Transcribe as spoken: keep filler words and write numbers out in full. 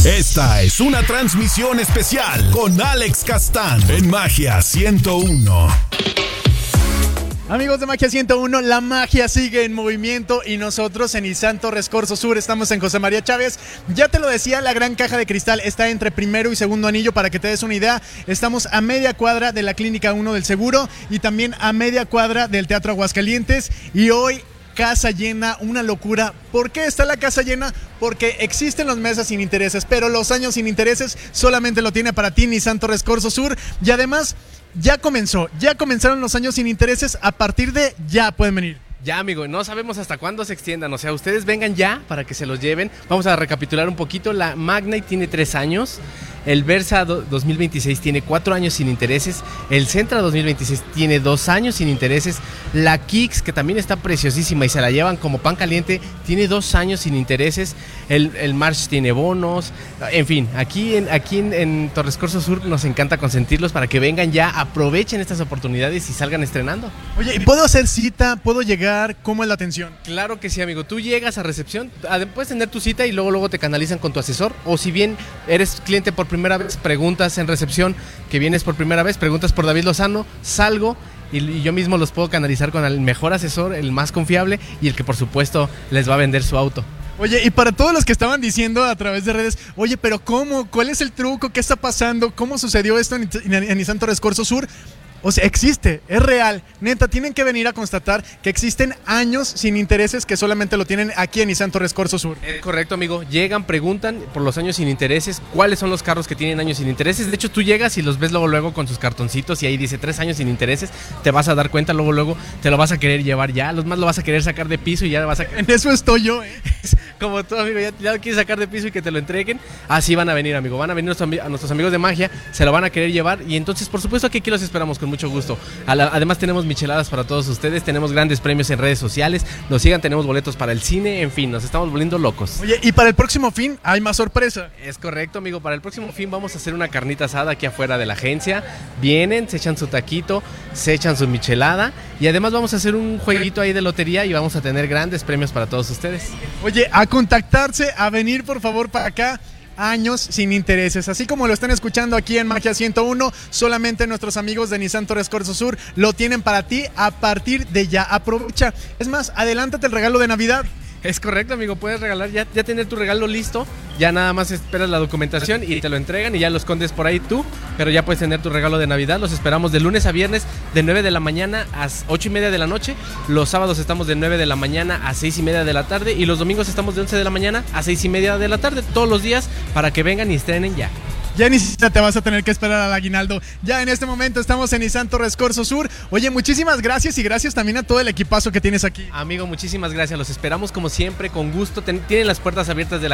Esta es una transmisión especial con Alex Castán en Magia ciento uno. Amigos de Magia ciento uno, la magia sigue en movimiento y nosotros en Nissan Torres Corso Sur estamos en José María Chávez. Ya te lo decía, la gran caja de cristal está entre primero y segundo anillo. Para que te des una idea, estamos a media cuadra de la Clínica uno del Seguro y también a media cuadra del Teatro Aguascalientes. Y hoy, casa llena, una locura. ¿Por qué está la casa llena? Porque existen los meses sin intereses, pero los años sin intereses solamente lo tiene para ti Nissan Torres Corso Sur. Y además, ya comenzó, ya comenzaron los años sin intereses. A partir de ya pueden venir. Ya, amigo, no sabemos hasta cuándo se extiendan, o sea, ustedes vengan ya para que se los lleven. Vamos a recapitular un poquito. La Magnite tiene tres años, el Versa dos mil veintiséis tiene cuatro años sin intereses, el Sentra dos mil veintiséis tiene dos años sin intereses, la Kicks, que también está preciosísima y se la llevan como pan caliente, tiene dos años sin intereses, el, el March tiene bonos, en fin, aquí, en, aquí en, en Torres Corso Sur nos encanta consentirlos para que vengan ya, aprovechen estas oportunidades y salgan estrenando. Oye, ¿y puedo hacer cita? ¿Puedo llegar? ¿Cómo es la atención? Claro que sí, amigo. Tú llegas a recepción, puedes tener tu cita y luego, luego te canalizan con tu asesor. O si bien eres cliente por primera vez, preguntas en recepción que vienes por primera vez, preguntas por David Lozano, salgo y, y yo mismo los puedo canalizar con el mejor asesor, el más confiable y el que por supuesto les va a vender su auto. Oye, y para todos los que estaban diciendo a través de redes, oye, pero ¿cómo? ¿Cuál es el truco? ¿Qué está pasando? ¿Cómo sucedió esto en, en, en Nissan Torres Corso Sur? O sea, existe, es real. Neta, tienen que venir a constatar que existen años sin intereses que solamente lo tienen aquí en Nissan Torres Corso Sur. Es correcto, amigo. Llegan, preguntan por los años sin intereses, cuáles son los carros que tienen años sin intereses. De hecho, tú llegas y los ves luego, luego con sus cartoncitos y ahí dice tres años sin intereses. Te vas a dar cuenta, luego, luego te lo vas a querer llevar ya. Los más lo vas a querer sacar de piso y ya vas a... En eso estoy yo, ¿eh? Como tú, amigo, ya, ya lo quieres sacar de piso y que te lo entreguen. Así van a venir, amigo. Van a venir nuestros, a nuestros amigos de Magia, se lo van a querer llevar y entonces, por supuesto que aquí los esperamos con mucho gusto. Además tenemos micheladas para todos ustedes, tenemos grandes premios en redes sociales, nos sigan, tenemos boletos para el cine, en fin, nos estamos volviendo locos. Oye, y para el próximo fin hay más sorpresa. Es correcto, amigo, para el próximo fin vamos a hacer una carnita asada aquí afuera de la agencia. Vienen, se echan su taquito, se echan su michelada y además vamos a hacer un jueguito ahí de lotería y vamos a tener grandes premios para todos ustedes. Oye, a contactarse, a venir por favor para acá. Años sin intereses, así como lo están escuchando aquí en Magia ciento uno, solamente nuestros amigos de Nissan Torres Corso Sur lo tienen para ti a partir de ya. Aprovecha, es más, adelántate el regalo de Navidad. Es correcto, amigo, puedes regalar, ya, ya tener tu regalo listo, ya nada más esperas la documentación y te lo entregan y ya lo escondes por ahí tú, pero ya puedes tener tu regalo de Navidad. Los esperamos de lunes a viernes de nueve de la mañana a ocho y media de la noche, los sábados estamos de nueve de la mañana a seis y media de la tarde y los domingos estamos de once de la mañana a seis y media de la tarde, todos los días para que vengan y estrenen ya. Ya ni siquiera te vas a tener que esperar al aguinaldo. Ya en este momento estamos en Nissan Torres Corso Sur. Oye, muchísimas gracias y gracias también a todo el equipazo que tienes aquí. Amigo, muchísimas gracias. Los esperamos como siempre, con gusto. Ten, tienen las puertas abiertas de la